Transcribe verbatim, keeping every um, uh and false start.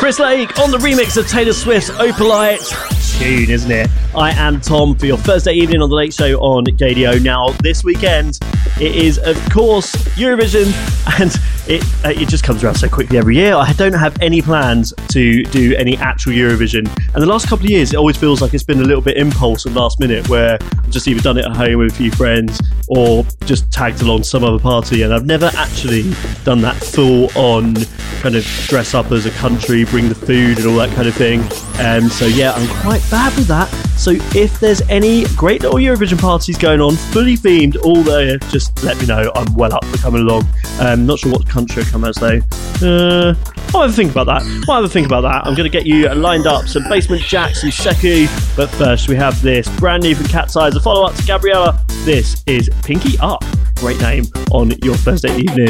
Chris Lake on the remix of Taylor Swift's Opalite. Tune, isn't it? I am Tom for your Thursday evening on The Late Show on Gadio. Now, this weekend, it is, of course, Eurovision, and it uh, it just comes around so quickly every year. I don't have any plans to do any actual Eurovision, and the last couple of years, it always feels like it's been a little bit impulse and last minute, where I've just either done it at home with a few friends or just tagged along to some other party, and I've never actually done that full-on kind of dress up as a country, bring the food and all that kind of thing. Um, so yeah, I'm quite bad with that. So if there's any great little Eurovision parties going on, fully themed, all there, just let me know. I'm well up for coming along. Um, not sure what country I come as though. Uh, I'll have a think about that. I'll have a think about that. I'm going to get you lined up some Basement Jaxx and Sekou. But first, we have this brand new from Cat's Eyes, a follow-up to Gabriella. This is Pinky Up. Great name on your Thursday evening.